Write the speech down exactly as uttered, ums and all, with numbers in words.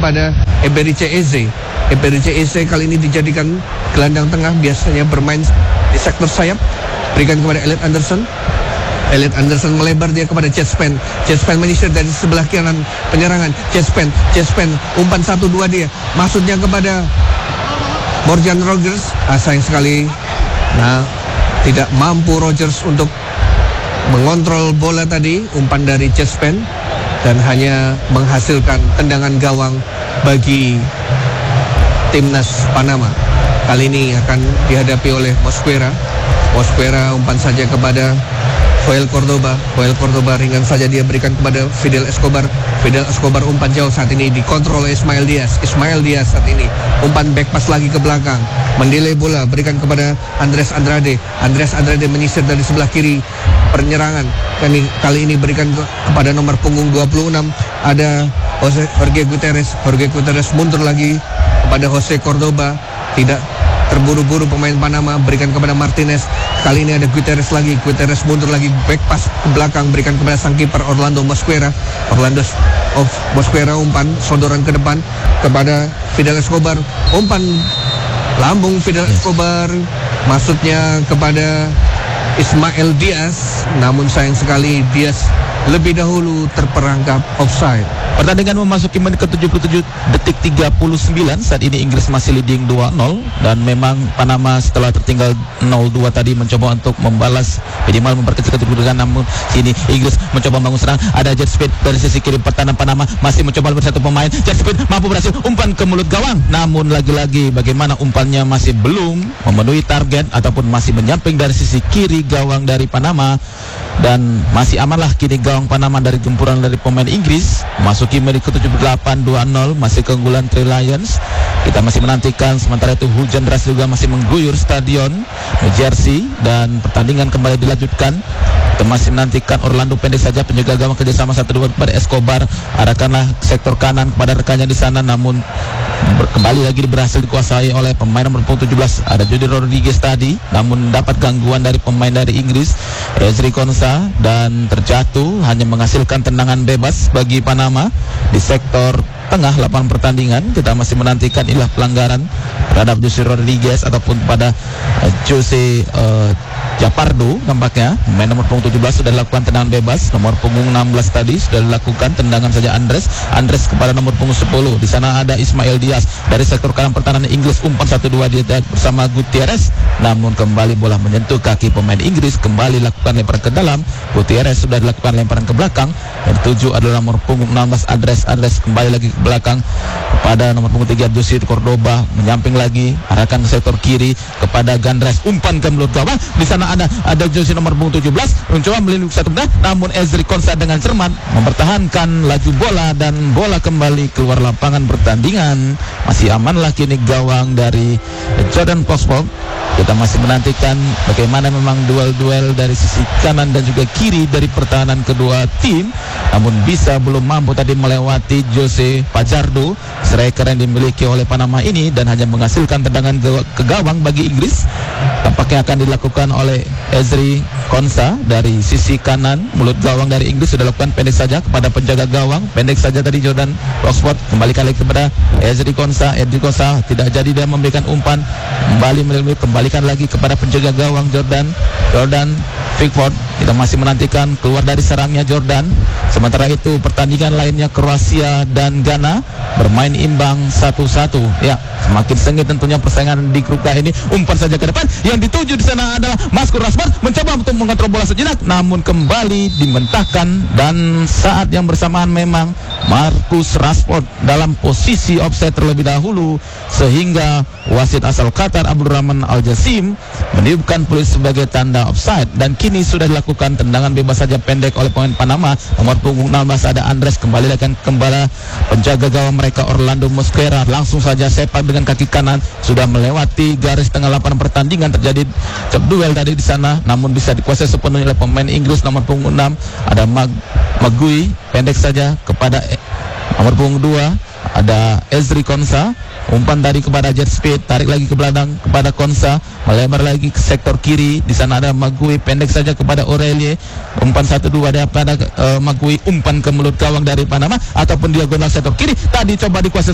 kepada Eberice Eze. Eberice Eze kali ini dijadikan gelandang tengah, biasanya bermain di sektor sayap. Berikan kepada Elliot Anderson. Elliot Anderson melebar dia kepada Chespen. Chespen menyisir dari sebelah kanan penyerangan. Chespen, Chespen umpan satu dua dia. Maksudnya kepada Morgan Rogers. Ah, sayang sekali. Nah, tidak mampu Rogers untuk mengontrol bola tadi. Umpan dari Chespen dan hanya menghasilkan tendangan gawang bagi timnas Panama. Kali ini akan dihadapi oleh Mosquera. Mosquera umpan saja kepada Joel Cordoba. Joel Cordoba ringan saja dia berikan kepada Fidel Escobar. Fidel Escobar umpan jauh, saat ini dikontrol oleh Ismail Diaz. Ismail Diaz saat ini umpan back pass lagi ke belakang, mendelay bola, berikan kepada Andres Andrade. Andres Andrade menyisir dari sebelah kiri penyerangan. Kali, kali ini berikan ke, kepada nomor punggung dua puluh enam, ada Jose, Jorge Gutierrez. Jorge Gutierrez mundur lagi kepada Jose Cordoba. Tidak terburu-buru pemain Panama, berikan kepada Martinez. Kali ini ada Gutierrez lagi. Gutierrez mundur lagi, back pass ke belakang, berikan kepada sang kiper Orlando Mosquera. Orlando of Mosquera umpan sodoran ke depan kepada Fidel Escobar. Umpan lambung Fidel Escobar, maksudnya kepada Ismail Diaz. Namun sayang sekali Diaz lebih dahulu terperangkap offside. Pertandingan memasuki menit ke tujuh puluh tujuh detik tiga puluh sembilan. Saat ini Inggris masih leading dua nol. Dan memang Panama setelah tertinggal nol dua tadi mencoba untuk membalas, minimal memperkecil kedudukan. Namun sini Inggris mencoba membangun serang. Ada jet speed dari sisi kiri pertahanan Panama, masih mencoba bersatu pemain. Jet speed mampu berhasil umpan ke mulut gawang. Namun lagi-lagi bagaimana umpannya masih belum memenuhi target ataupun masih menyamping dari sisi kiri gawang dari Panama. Dan masih amanlah kini gawang Panama dari gempuran dari pemain Inggris. Masuki menit ke tujuh puluh delapan, dua nol, masih keunggulan Three Lions. Kita masih menantikan, sementara itu hujan deras juga masih mengguyur stadion New Jersey. Dan pertandingan kembali dilanjutkan. Kita masih menantikan Orlando pendek saja, penjaga gawang kerjasama satu dua kepada Escobar. Arahkanlah sektor kanan kepada rekannya di sana, namun kembali lagi berhasil dikuasai oleh pemain nomor tujuh belas, ada Jody Rodriguez tadi, namun dapat gangguan dari pemain dari Inggris, Ezri Konsa, dan terjatuh, hanya menghasilkan tendangan bebas bagi Panama di sektor tengah lapangan pertandingan. Kita masih menantikan ilah pelanggaran terhadap Jose Rodriguez ataupun pada uh, Jose uh, Japardo. Nampaknya pemain nomor punggung tujuh belas sudah dilakukan tendangan bebas. Nomor punggung enam belas tadi sudah dilakukan tendangan saja Andres. Andres kepada nomor punggung sepuluh. Di sana ada Ismail Diaz dari sektor kanan pertahanan Inggris, umpan satu dua dia bersama Gutierrez. Namun kembali bola menyentuh kaki pemain Inggris, kembali lakukan lemparan ke dalam. Gutierrez sudah dilakukan lemparan ke belakang. Yang tujuh adalah nomor punggung enam belas Andres. Andres kembali lagi ke belakang kepada nomor punggung tiga Jose Cordoba, menyamping lagi, arahkan ke sektor kiri kepada Gandres, umpan ke mulut gawang. Di sana ada ada Jose nomor punggung tujuh belas mencoba melindungi satu benda, namun Ezri Konsa dengan cermat mempertahankan laju bola dan bola kembali keluar lapangan pertandingan. Masih amanlah kini gawang dari Jordan Postpop. Kita masih menantikan bagaimana memang duel-duel dari sisi kanan dan juga kiri dari pertahanan kedua tim, namun bisa belum mampu tadi melewati Jose Pajardo, striker yang dimiliki oleh Panama ini, dan hanya menghasilkan tendangan ke gawang bagi Inggris. Tampaknya akan dilakukan oleh Ezri Konsa dari sisi kanan. Mulut gawang dari Inggris sudah lakukan pendek saja kepada penjaga gawang, pendek saja tadi Jordan Oxford, kembalikan lagi kepada Ezri Konsa. Ezri Konsa tidak jadi dia memberikan umpan, kembali melindungi, kembalikan lagi kepada penjaga gawang Jordan Jordan Pickford. Kita masih menantikan keluar dari serangnya Jordan. Sementara itu pertandingan lainnya Kroasia dan Ghana bermain imbang satu satu. Ya, semakin sengit tentunya persaingan di grup K ini. Umpan saja ke depan, yang dituju di sana adalah Marcus Rashford, mencoba untuk mengontrol bola sejenak, namun kembali dimentahkan. Dan saat yang bersamaan memang Marcus Rashford dalam posisi offside terlebih dahulu, sehingga wasit asal Qatar Abdul Rahman Al Jassim meniupkan peluit sebagai tanda offside. Dan kini sudah dilakukan tendangan bebas saja pendek oleh pemain Panama. Nomor punggung enam belas ada Andres, kembali akan kembali penjaga gawang mereka Orlando Mosquera, langsung saja sepak dengan kaki kanan, sudah melewati garis tengah lapangan pertandingan. Terjadi duel tadi di sana, namun bisa dikuasai sepenuhnya oleh pemain Inggris. Nomor punggung enam ada Mag Magui, pendek saja kepada eh, nomor punggung dua ada Ezri Konsa, umpan tadi kepada jet speed, tarik lagi ke belakang kepada Konsa, melebar lagi ke sektor kiri. Di sana ada Magui, pendek saja kepada Aurelie, umpan satu dua ada pada uh, Magui, umpan ke mulut gawang dari Panama ataupun diagonal sektor kiri. Tadi coba dikuasai